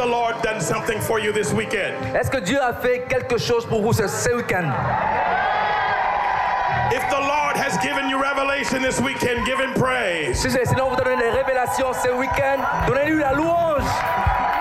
the Lord done something for you this weekend? Est-ce que Dieu a fait quelque chose pour vous ce week-end? If the Lord has given you revelation this weekend, give him praise. Si le Seigneur vous donne des révélations ce week-end, donnez-lui la louange.